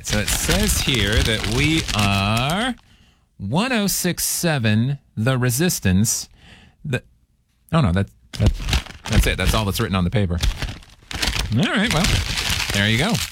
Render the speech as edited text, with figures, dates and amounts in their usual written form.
right, so it says here that we are 1067, The Resistance. That's it. That's all that's written on the paper. All right, well, there you go.